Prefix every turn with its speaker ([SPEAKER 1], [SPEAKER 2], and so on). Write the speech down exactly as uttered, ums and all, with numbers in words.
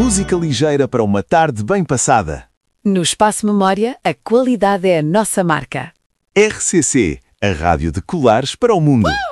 [SPEAKER 1] Música ligeira para uma tarde bem passada.
[SPEAKER 2] No Espaço Memória, a qualidade é a nossa marca.
[SPEAKER 1] R C C, a rádio de colares para o mundo.